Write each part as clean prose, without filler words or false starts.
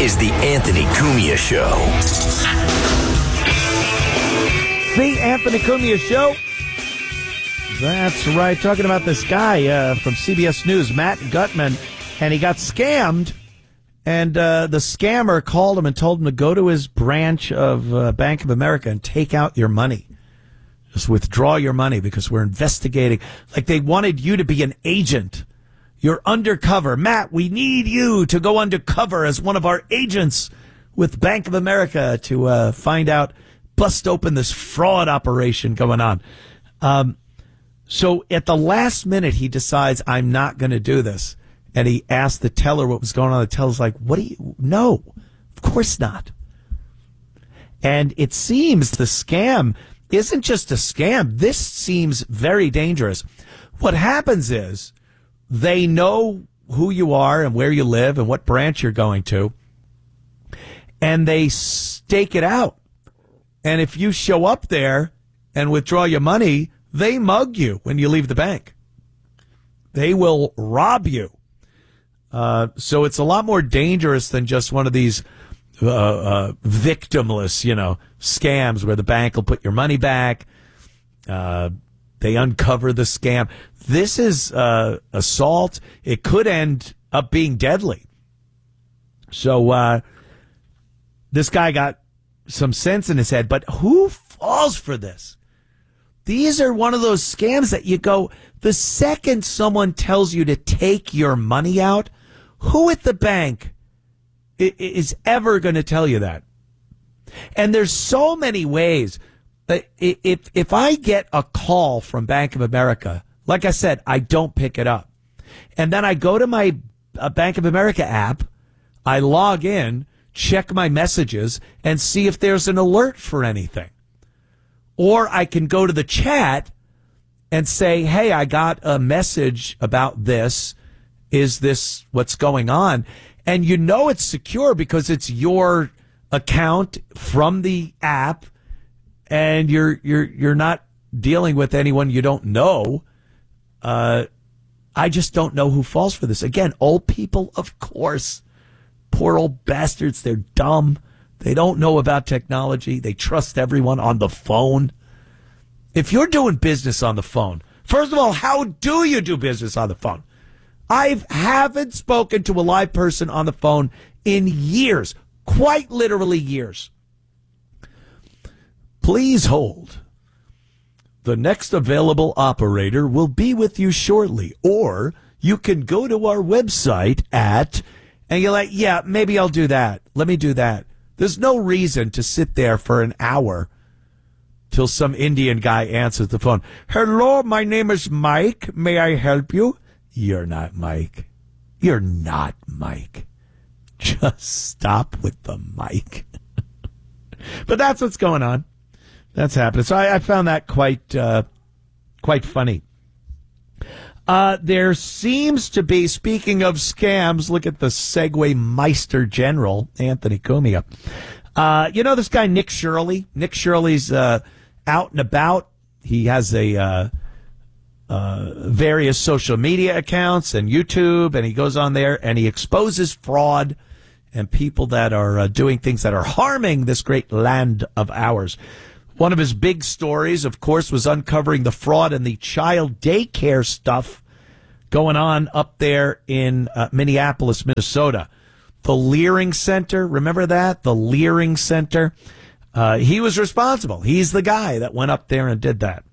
is the Anthony Cumia Show. The Anthony Cumia Show. That's right. Talking about this guy from CBS News, Matt Gutman, and he got scammed. And the scammer called him and told him to go to his branch of Bank of America and take out your money. Just withdraw your money because we're investigating. Like they wanted you to be an agent. You're undercover. Matt, we need you to go undercover as one of our agents with Bank of America to find out, bust open this fraud operation going on. So at the last minute, he decides, I'm not going to do this. And he asked the teller what was going on. The teller's like, what do you, no, of course not. And it seems the scam isn't just a scam. This seems very dangerous. What happens is they know who you are and where you live and what branch you're going to, and they stake it out. And if you show up there and withdraw your money, they mug you when you leave the bank. They will rob you. So it's a lot more dangerous than just one of these victimless, scams where the bank will put your money back. They uncover the scam. This is assault. It could end up being deadly. So this guy got some sense in his head, but who falls for this? These are one of those scams that you go, the second someone tells you to take your money out, who at the bank is ever going to tell you that? And there's so many ways. If I get a call from Bank of America, like I said, I don't pick it up. And then I go to my Bank of America app, I log in, check my messages, and see if there's an alert for anything. Or I can go to the chat and say, hey, I got a message about this. Is this what's going on? And it's secure because it's your account from the app, and you're not dealing with anyone you don't know. I just don't know who falls for this. Again, old people, of course. Poor old bastards. They're dumb. They don't know about technology. They trust everyone on the phone. If you're doing business on the phone, first of all, how do you do business on the phone? I haven't spoken to a live person on the phone in years, quite literally years. Please hold. The next available operator will be with you shortly. Or you can go to our website and you're like, yeah, maybe I'll do that. Let me do that. There's no reason to sit there for an hour till some Indian guy answers the phone. Hello, my name is Mike. May I help you? You're not Mike. You're not Mike. Just stop with the mic. But that's what's going on. That's happening. So I found that quite funny. There seems to be, speaking of scams, look at the Segway Meister General, Anthony Cumia. This guy, Nick Shirley? Nick Shirley's out and about. He has various social media accounts and YouTube, and he goes on there and he exposes fraud and people that are doing things that are harming this great land of ours. One of his big stories, of course, was uncovering the fraud and the child daycare stuff going on up there in Minneapolis, Minnesota. The Leering Center, remember that? The Leering Center. He was responsible. He's the guy that went up there and did that.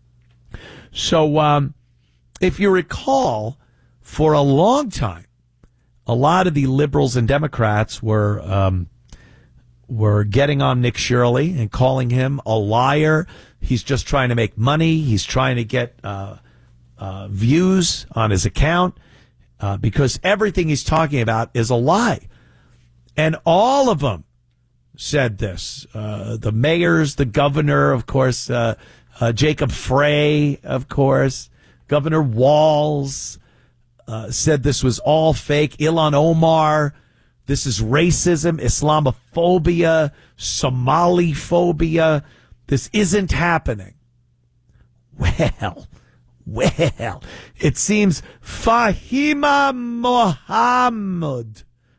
So if you recall, for a long time, a lot of the liberals and Democrats were getting on Nick Shirley and calling him a liar. He's just trying to make money. He's trying to get views on his account because everything he's talking about is a lie. And all of them said this. The mayors, the governor, of course, Jacob Frey, of course, Governor Walz said this was all fake. Ilhan Omar, this is racism, Islamophobia, Somali-phobia. This isn't happening. Well, it seems Fahima Mohammed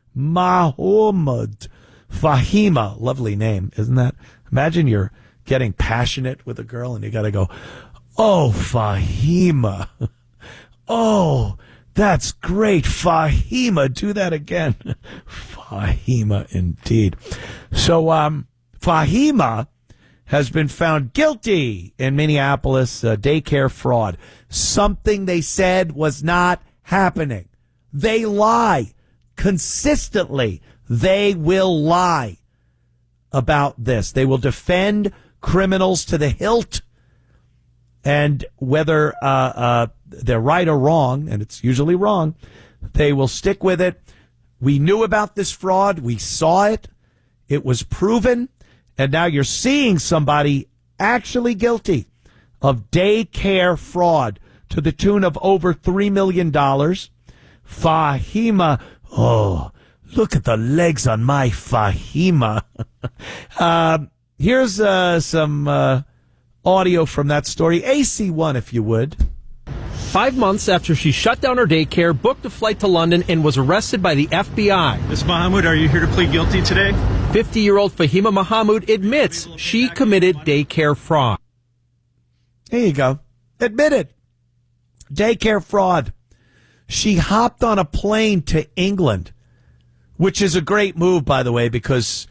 Mahmoud Fahima. Lovely name, isn't that? Imagine you're getting passionate with a girl and you got to go, oh, Fahima. Oh, that's great. Fahima. Do that again. Fahima, indeed. So, Fahima has been found guilty in Minneapolis, daycare fraud. Something they said was not happening. They lie consistently. They will lie about this. They will defend criminals to the hilt. And whether they're right or wrong, and it's usually wrong, they will stick with it. We knew about this fraud. We saw it. It was proven. And now you're seeing somebody actually guilty of daycare fraud to the tune of over $3 million. Fahima. Oh, look at the legs on my Fahima. Here's some audio from that story. AC1, if you would. 5 months after she shut down her daycare, booked a flight to London, and was arrested by the FBI. Ms. Mahmoud, are you here to plead guilty today? 50-year-old Fahima Mahmoud admits she committed daycare fraud. There you go. Admitted. Daycare fraud. She hopped on a plane to England, which is a great move, by the way, because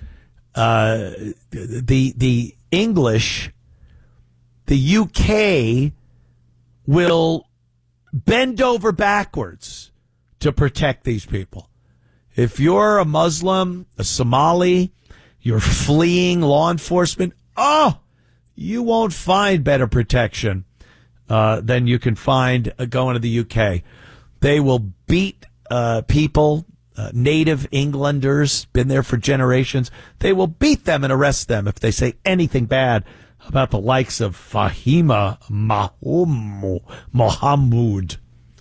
the English, the UK, will bend over backwards to protect these people. If you're a Muslim, a Somali, you're fleeing law enforcement, you won't find better protection than you can find going to the UK. They will beat people, native Englanders, been there for generations. They will beat them and arrest them if they say anything bad about the likes of Fahima Mohammed.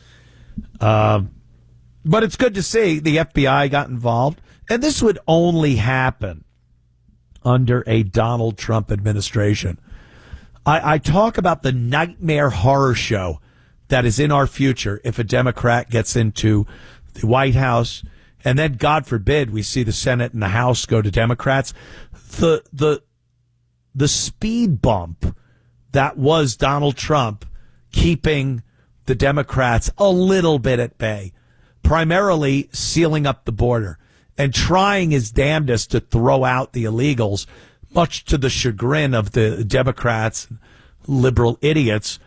But it's good to see the FBI got involved. And this would only happen under a Donald Trump administration. I talk about the nightmare horror show that is in our future if a Democrat gets into the White House, and then, God forbid, we see the Senate and the House go to Democrats. The speed bump that was Donald Trump keeping the Democrats a little bit at bay, primarily sealing up the border and trying his damnedest to throw out the illegals, much to the chagrin of the Democrats, liberal idiots.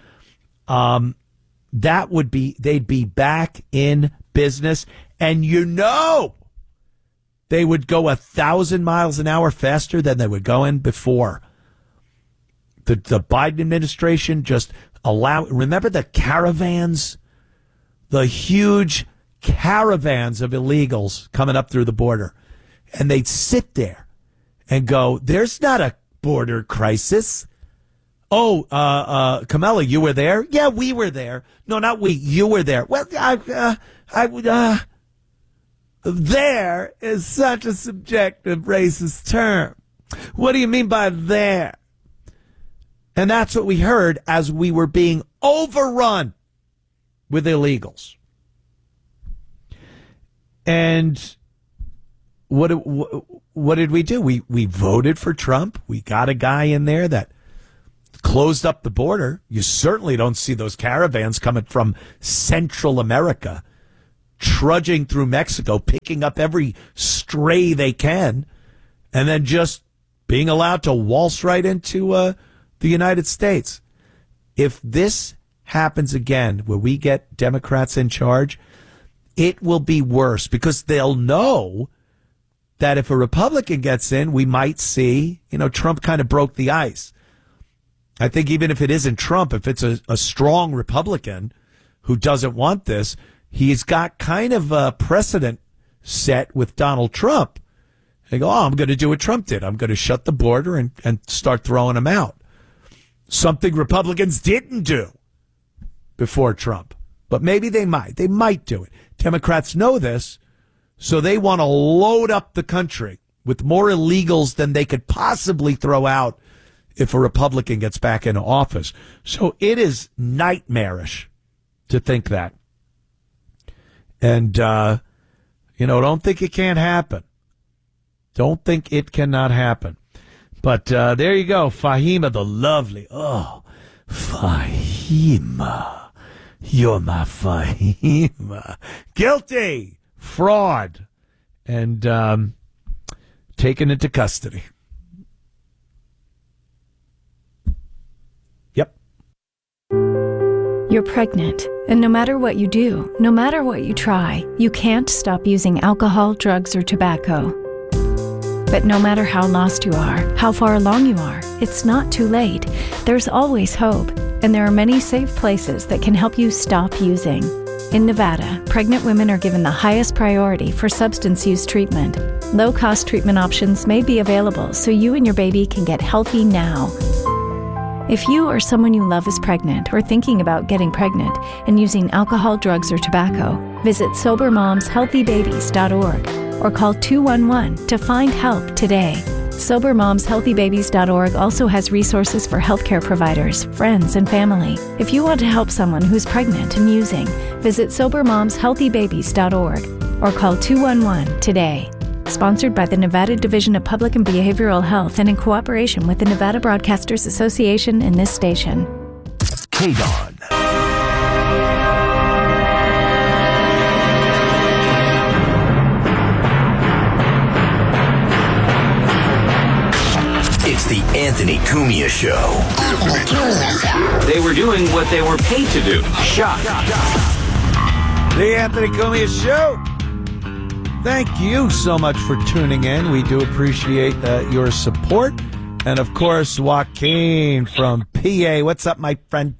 That would be, they'd be back in business, and they would go 1,000 miles an hour faster than they were going before. The Biden administration just remember the caravans, the huge caravans of illegals coming up through the border, and they'd sit there and go, there's not a border crisis. Oh, Kamala, you were there? Yeah, we were there. No, not we. You were there. Well, there is such a subjective racist term. What do you mean by there? And that's what we heard as we were being overrun with illegals. And what did we do? We voted for Trump. We got a guy in there that closed up the border. You certainly don't see those caravans coming from Central America, trudging through Mexico, picking up every stray they can, and then just being allowed to waltz right into the United States. If this happens again, where we get Democrats in charge, it will be worse, because they'll know that if a Republican gets in, we might see, Trump kind of broke the ice. I think even if it isn't Trump, if it's a strong Republican who doesn't want this, he's got kind of a precedent set with Donald Trump. They go, I'm going to do what Trump did. I'm going to shut the border and start throwing them out. Something Republicans didn't do before Trump. But maybe they might. They might do it. Democrats know this, so they want to load up the country with more illegals than they could possibly throw out if a Republican gets back into office. So it is nightmarish to think that. And, Don't think it can't happen. Don't think it cannot happen. But there you go. Fahima, the lovely. Oh, Fahima. You're my Fahima. Guilty. Fraud. And taken into custody. Yep. You're pregnant, and no matter what you do, no matter what you try, you can't stop using alcohol, drugs, or tobacco. But no matter how lost you are, how far along you are, it's not too late. There's always hope, and there are many safe places that can help you stop using. In Nevada, pregnant women are given the highest priority for substance use treatment. Low-cost treatment options may be available so you and your baby can get healthy now. If you or someone you love is pregnant or thinking about getting pregnant and using alcohol, drugs, or tobacco, visit SoberMomsHealthyBabies.org or call 211 to find help today. SoberMomsHealthyBabies.org also has resources for healthcare providers, friends, and family. If you want to help someone who's pregnant and using, visit SoberMomsHealthyBabies.org or call 211 today. Sponsored by the Nevada Division of Public and Behavioral Health and in cooperation with the Nevada Broadcasters Association and this station. KDON. It's the Anthony Cumia Show. They were doing what they were paid to do. Shot. The Anthony Cumia Show. Thank you so much for tuning in. We do appreciate your support. And, of course, Joaquin from PA. What's up, my friend?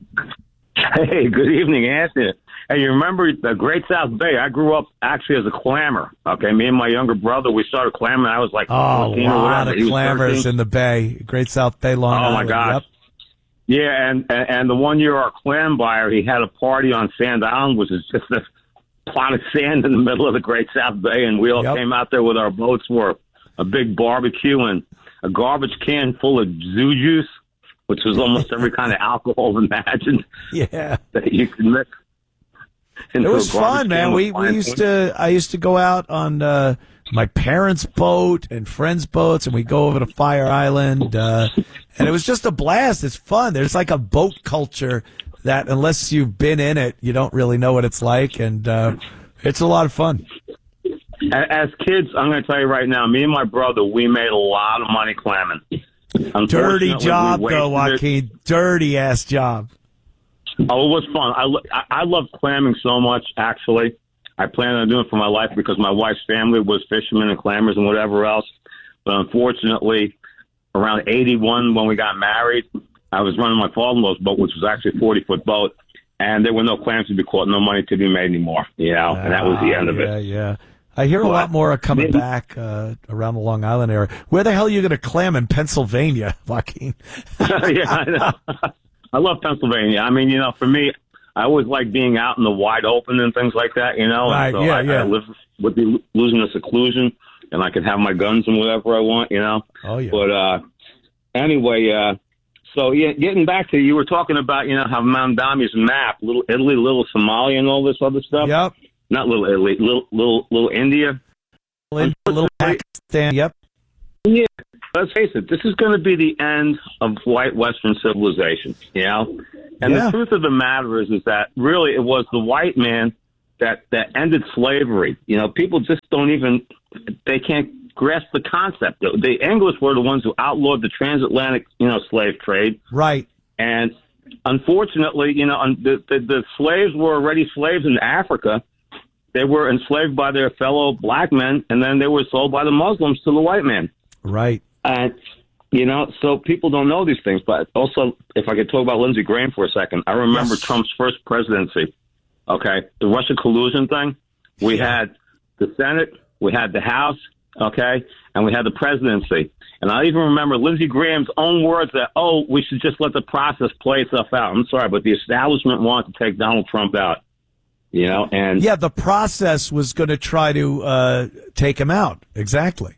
Hey, good evening, Anthony. Hey, you remember the Great South Bay? I grew up actually as a clammer. Okay, me and my younger brother, we started clamming. I was like 14 a or lot whatever. of clammers in the Bay. Great South Bay, Long Island. Oh, my gosh. Yep. Yeah, and the one year our clam buyer, he had a party on Sand Island, which is just a plot of sand in the middle of the Great South Bay, and we all came out there with our boats for a big barbecue and a garbage can full of zoo juice, which was almost every kind of alcohol imagined that you could mix. It was fun, man. I used to go out on my parents' boat and friends' boats, and we'd go over to Fire Island, and it was just a blast. It's fun. There's like a boat culture that unless you've been in it, you don't really know what it's like, and it's a lot of fun. As kids, I'm going to tell you right now, me and my brother, we made a lot of money clamming. Dirty job, though, Joaquin. Dirty-ass job. Oh, it was fun. I love clamming so much, actually. I plan on doing it for my life because my wife's family was fishermen and clammers and whatever else. But unfortunately, around 81 when we got married, I was running my father-in-law's boat, which was actually a 40-foot boat, and there were no clams to be caught, no money to be made anymore, and that was the end of it. Yeah. I hear a lot more are coming back around the Long Island area. Where the hell are you going to clam in Pennsylvania, Joaquin? Yeah, I know. I love Pennsylvania. I mean, for me, I always like being out in the wide open and things like that, Right, and so I live with losing the seclusion, and I can have my guns and whatever I want, Oh, yeah. But anyway, so getting back to you were talking about, how Mount Dami's map, Little Italy, Little Somalia, and all this other stuff. Yep. Not Little Italy, Little India. Little Pakistan, yep. Yeah, let's face it, this is going to be the end of white Western civilization, And the truth of the matter is that really it was the white man that ended slavery. People just they can't grasp the concept. The English were the ones who outlawed the transatlantic, slave trade. Right. And unfortunately, the slaves were already slaves in Africa. They were enslaved by their fellow black men, and then they were sold by the Muslims to the white man. Right. And, so people don't know these things. But also, if I could talk about Lindsey Graham for a second, I remember Trump's first presidency, the Russia collusion thing. We had the Senate, we had the House, and we had the presidency. And I even remember Lindsey Graham's own words that, we should just let the process play itself out. I'm sorry, but the establishment wanted to take Donald Trump out. And the process was going to try to take him out. Exactly.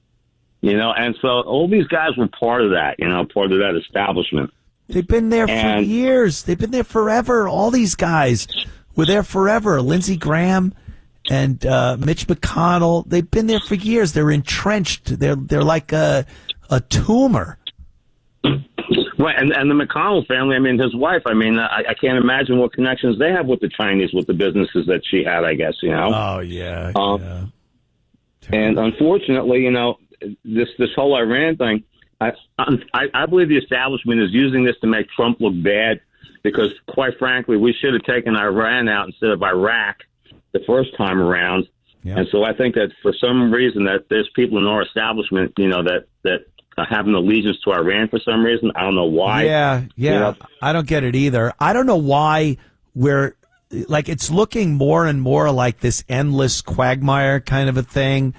And so all these guys were part of that, part of that establishment. They've been there for years. They've been there forever. All these guys were there forever. Lindsey Graham and Mitch McConnell, they've been there for years. They're entrenched. They're like a tumor. Right, and the McConnell family, I mean, his wife, I mean, I can't imagine what connections they have with the Chinese, with the businesses that she had, I guess, you know? Oh, yeah. And unfortunately, you know, this whole Iran thing, I believe the establishment is using this to make Trump look bad because, quite frankly, we should have taken Iran out instead of Iraq the first time around. Yep. And so I think that for some reason that there's people in our establishment, you know, that have an allegiance to Iran for some reason. I don't know why. Yeah. You know? I don't get it either. I don't know why we're like, it's looking more and more like this endless quagmire kind of a thing.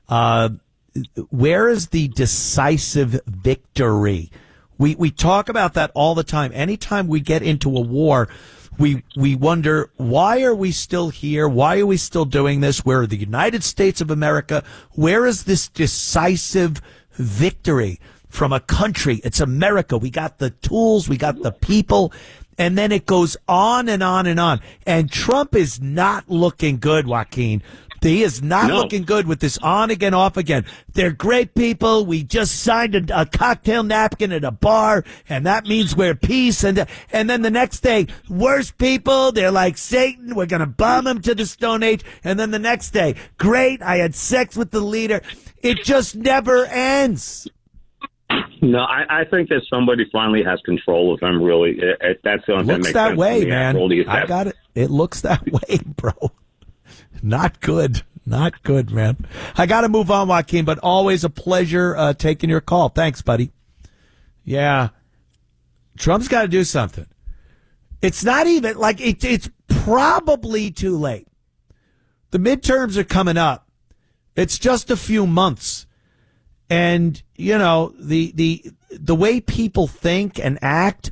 Where is the decisive victory? We talk about that all the time. Anytime we get into a war, we wonder, why are we still here? Why are we still doing this? Where are the United States of America? Where is this decisive victory from a country? It's America. We got the tools. We got the people. And then it goes on and on and on. And Trump is not looking good, Joaquin. He is not looking good with this on again, off again. They're great people. We just signed a cocktail napkin at a bar, and that means we're peace. And then the next day, worst people. They're like Satan. We're going to bomb him to the Stone Age. And then the next day, great. I had sex with the leader. It just never ends. No, I think that somebody finally has control of him, really. That's the only thing that makes sense. Looks that way, man. I got it. It looks that way, bro. Not good. Not good, man. I got to move on, Joaquin, but always a pleasure taking your call. Thanks, buddy. Yeah. Trump's got to do something. It's not even like it's probably too late. The midterms are coming up. It's just a few months. And, you know, the way people think and act,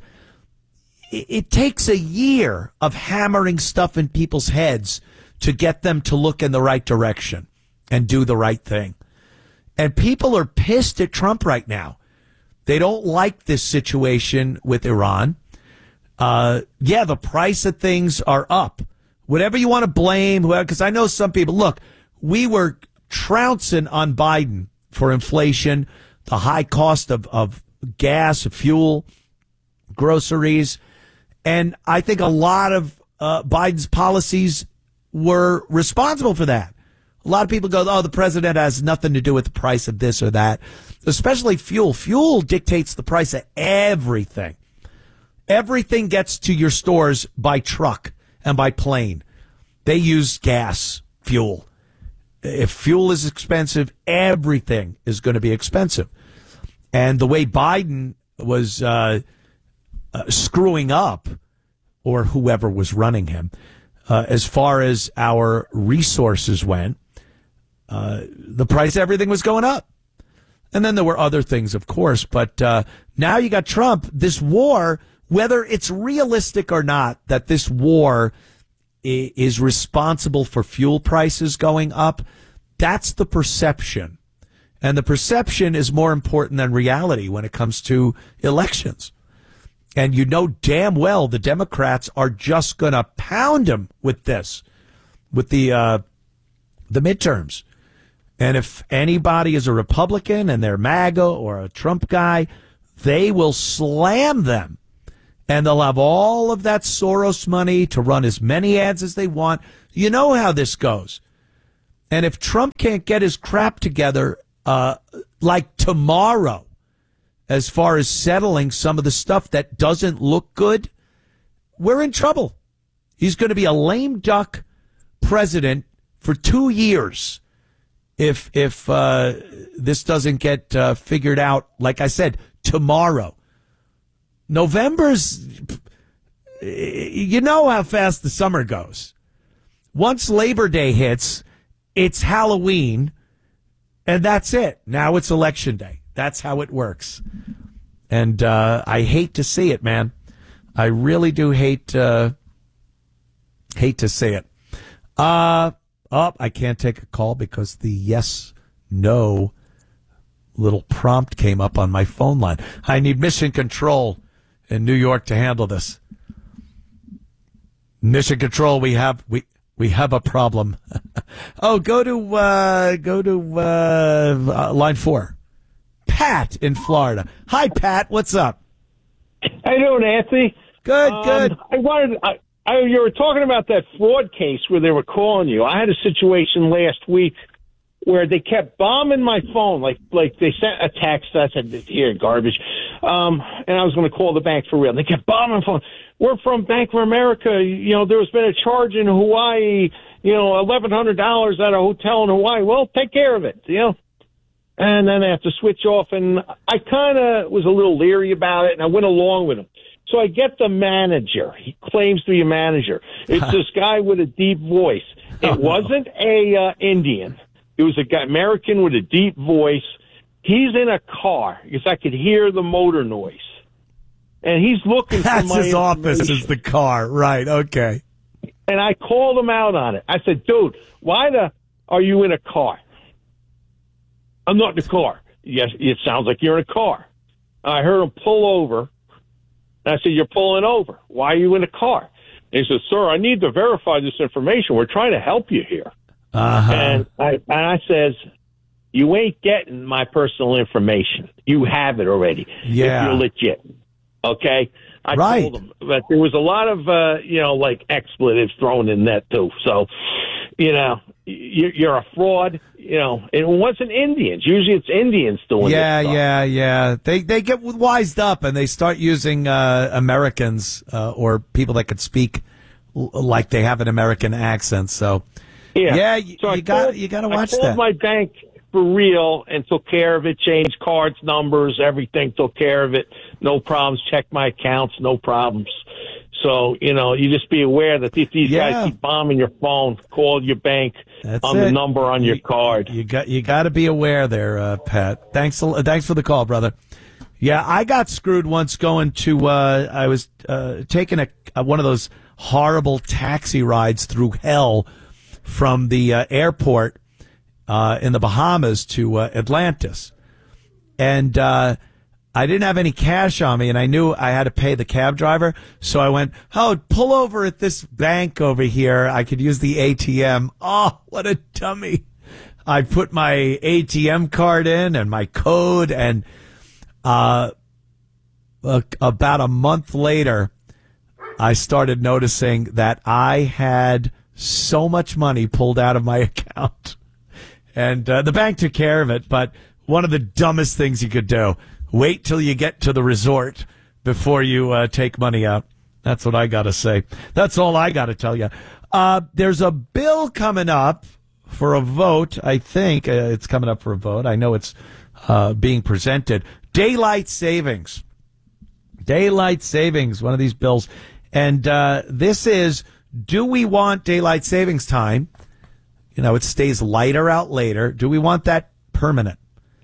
it takes a year of hammering stuff in people's heads to get them to look in the right direction and do the right thing. And people are pissed at Trump right now. They don't like this situation with Iran. The price of things are up. Whatever you want to blame, because I know some people, look, we were trouncing on Biden for inflation, the high cost of gas, fuel, groceries. And I think a lot of Biden's policies were responsible for that. A lot of people go, oh, the president has nothing to do with the price of this or that, especially fuel. Fuel dictates the price of everything. Everything gets to your stores by truck and by plane. They use gas, fuel. If fuel is expensive, everything is going to be expensive. And the way Biden was screwing up, or whoever was running him, as far as our resources went, the price of everything was going up. And then there were other things, of course. But now you got Trump. This war, whether it's realistic or not that this war is responsible for fuel prices going up, that's the perception. And the perception is more important than reality when it comes to elections. And you know damn well the Democrats are just going to pound him with this, with the midterms. And if anybody is a Republican and they're MAGA or a Trump guy, they will slam them. And they'll have all of that Soros money to run as many ads as they want. You know how this goes. And if Trump can't get his crap together, like tomorrow, as far as settling some of the stuff that doesn't look good, we're in trouble. He's going to be a lame duck president for 2 years if this doesn't get figured out, like I said, tomorrow. November's, you know how fast the summer goes. Once Labor Day hits, it's Halloween, and that's it. Now it's Election Day. That's how it works. And I hate to see it, man. I really do hate to see it. I can't take a call because the yes-no little prompt came up on my phone line. I need Mission Control in New York to handle this. Mission Control, we have We have a problem. Oh, go to line 4. Pat in Florida. Hi, Pat. What's up? How you doing, Anthony? Good, good. You were talking about that fraud case where they were calling you. I had a situation last week where they kept bombing my phone. Like they sent a text. I said, here, garbage. And I was going to call the bank for real. They kept bombing my phone. We're from Bank of America. There's been a charge in Hawaii, $1,100 at a hotel in Hawaii. Well, take care of it, And then I have to switch off. And I kind of was a little leery about it, and I went along with him. So I get the manager. He claims to be a manager. It's this guy with a deep voice. It wasn't a Indian. It was a guy, American with a deep voice. He's in a car because I could hear the motor noise. And he's looking for my That's his office is the car. Right, okay. And I called him out on it. I said, dude, why are you in a car? I'm not in a car. Yes, it sounds like you're in a car. I heard him pull over. And I said, you're pulling over. Why are you in a car? And he said, sir, I need to verify this information. We're trying to help you here. And I says, you ain't getting my personal information. You have it already. Yeah. If you're legit. Okay? I Right. told him. But there was a lot of, expletives thrown in that, too. So, you're a fraud. It wasn't Indians. Usually it's Indians doing this stuff. Yeah. They get wised up and they start using Americans or people that could speak like they have an American accent. So Yeah, you got to watch I called that. my bank for real and took care of it, changed cards, numbers, everything, took care of it. No problems. Checked my accounts, no problems. So, you just be aware that if these guys keep bombing your phone, call your bank on the number on your card. You got to be aware there, Pat. Thanks for the call, brother. Yeah, I got screwed once going to, I was taking one of those horrible taxi rides through hell from the airport in the Bahamas to Atlantis. And I didn't have any cash on me, and I knew I had to pay the cab driver. So I went, pull over at this bank over here. I could use the ATM. Oh, what a dummy. I put my ATM card in and my code, and about a month later, I started noticing that I had so much money pulled out of my account. And the bank took care of it, but one of the dumbest things you could do, wait till you get to the resort before you take money out. That's what I got to say. That's all I got to tell you. There's a bill coming up for a vote. I think it's coming up for a vote. I know it's being presented. Daylight savings. Daylight savings, one of these bills. And this is, do we want daylight savings time? It stays lighter out later. Do we want that permanent?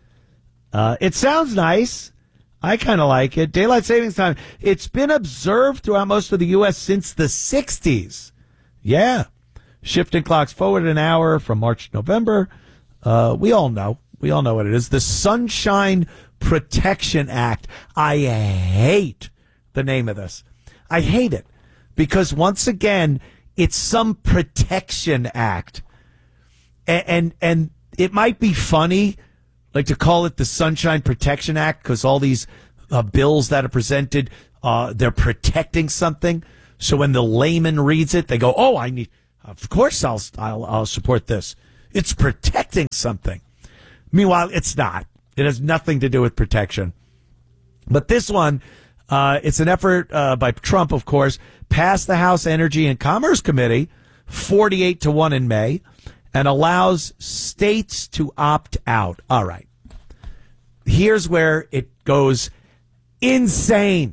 It sounds nice. I kind of like it. Daylight savings time. It's been observed throughout most of the U.S. since the 60s. Yeah. Shifting clocks forward an hour from March to November. We all know. We all know what it is. The Sunshine Protection Act. I hate the name of this. I hate it because, once again, it's some protection act. And it might be funny, like, to call it the Sunshine Protection Act because all these bills that are presented, they're protecting something. So when the layman reads it, they go, "Oh, of course I'll support this. It's protecting something." Meanwhile, it's not. It has nothing to do with protection. But this one, it's an effort by Trump, of course, passed the House Energy and Commerce Committee 48-1 in May, and allows states to opt out. All right. Here's where it goes insane.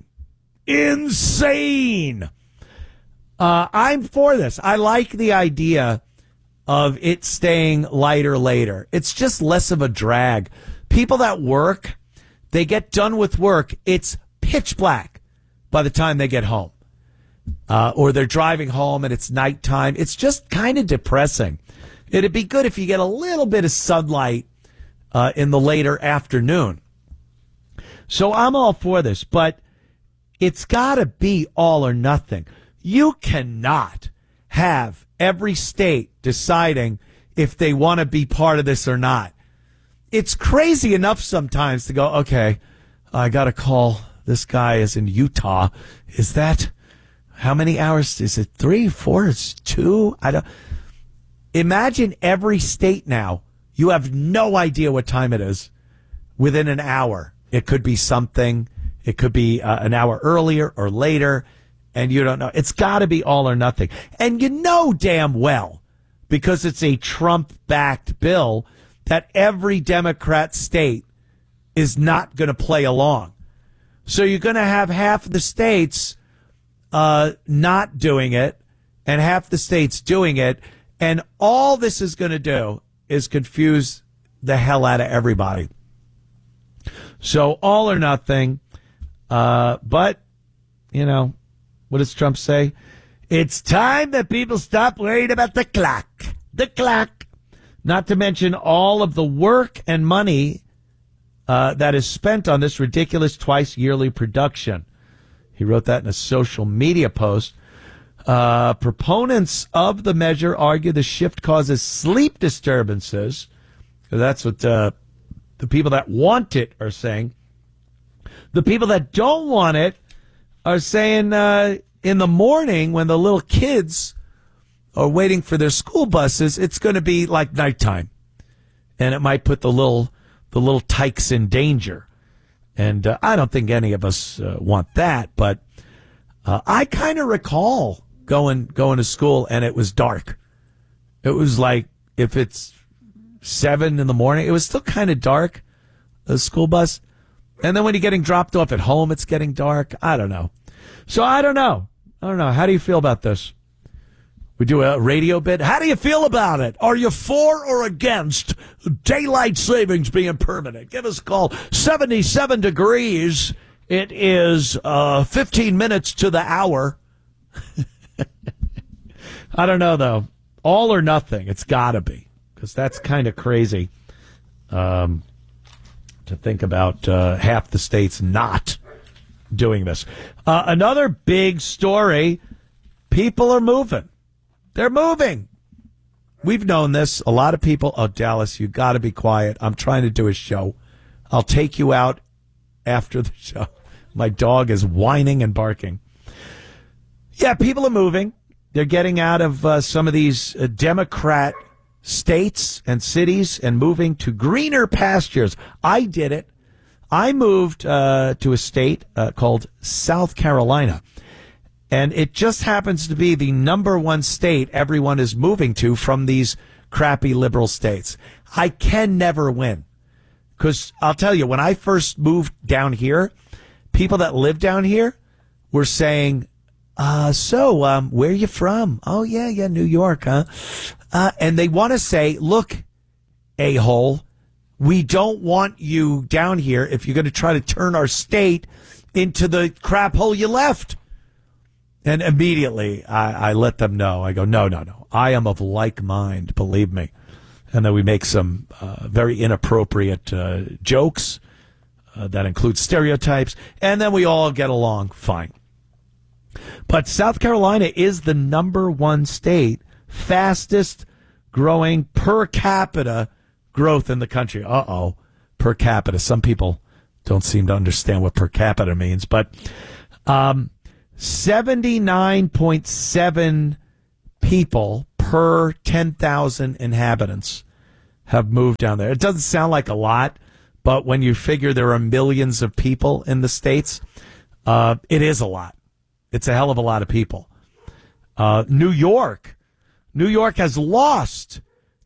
Insane. I'm for this. I like the idea of it staying lighter later. It's just less of a drag. People that work, they get done with work. It's pitch black by the time they get home. Or they're driving home and it's nighttime. It's just kind of depressing. It'd be good if you get a little bit of sunlight in the later afternoon. So I'm all for this, but it's got to be all or nothing. You cannot have every state deciding if they want to be part of this or not. It's crazy enough sometimes to go, okay, I got to call. This guy is in Utah. Is that, how many hours? Is it 3, 4? It's 2? I don't. Imagine every state now. You have no idea what time it is within an hour. It could be something. It could be an hour earlier or later, and you don't know. It's got to be all or nothing. And you know damn well, because it's a Trump-backed bill, that every Democrat state is not going to play along. So you're going to have half the states not doing it and half the states doing it. And all this is going to do is confuse the hell out of everybody. So all or nothing. But, you know, what does Trump say? It's time that people stop worrying about the clock. The clock. Not to mention all of the work and money that is spent on this ridiculous twice-yearly production. He wrote that in a social media post. Proponents of the measure argue the shift causes sleep disturbances. That's what the people that want it are saying. The people that don't want it are saying in the morning when the little kids are waiting for their school buses, it's going to be like nighttime. And it might put the little tykes in danger. And I don't think any of us want that. But I kind of recall going to school and it was dark. It was like, if it's 7 in the morning, it was still kind of dark, the school bus. And then when you're getting dropped off at home, it's getting dark. I don't know. So I don't know. How do you feel about this? We do a radio bit. How do you feel about it? Are you for or against daylight savings being permanent? Give us a call. 77 degrees. It is 15 minutes to the hour. I don't know, though. All or nothing. It's got to be, because that's kind of crazy to think about half the states not doing this. Another big story, people are moving. They're moving. We've known this. A lot of people, oh, Dallas, you got to be quiet. I'm trying to do a show. I'll take you out after the show. My dog is whining and barking. Yeah, people are moving. They're getting out of some of these Democrat states and cities and moving to greener pastures. I did it. I moved to a state called South Carolina. And it just happens to be the number one state everyone is moving to from these crappy liberal states. I can never win. Because I'll tell you, when I first moved down here, people that live down here were saying, where are you from? Oh, yeah, New York, huh? And they want to say, look, a-hole, we don't want you down here if you're going to try to turn our state into the crap hole you left. And immediately I let them know. I go, no. I am of like mind, believe me. And then we make some very inappropriate jokes that include stereotypes. And then we all get along fine. But South Carolina is the number one state, fastest growing per capita growth in the country. Per capita. Some people don't seem to understand what per capita means. But 79.7 people per 10,000 inhabitants have moved down there. It doesn't sound like a lot, but when you figure there are millions of people in the states, it is a lot. It's a hell of a lot of people. New York has lost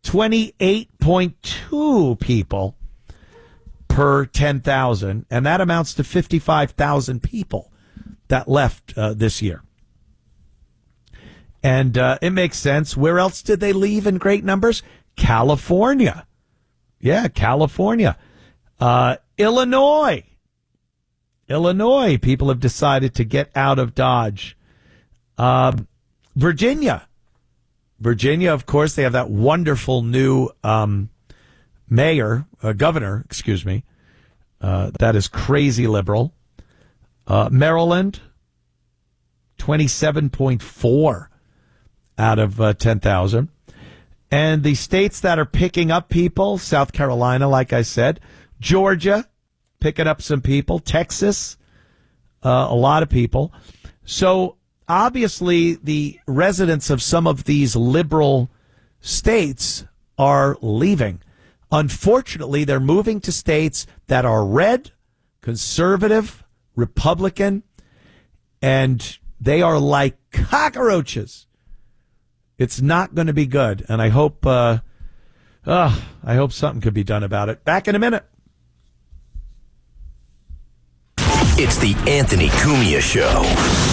28.2 people per 10,000, and that amounts to 55,000 people that left this year. And it makes sense. Where else did they leave in great numbers? California. Yeah, California. Illinois. People have decided to get out of Dodge. Virginia, of course, they have that wonderful new governor, that is crazy liberal. Maryland, 27.4. out of 10,000. And the states that are picking up people, South Carolina, like I said, Georgia, picking up some people, Texas, a lot of people. So obviously the residents of some of these liberal states are leaving. Unfortunately, they're moving to states that are red, conservative, Republican, and they are like cockroaches. It's not going to be good, and I hope something could be done about it. Back in a minute. It's the Anthony Cumia Show.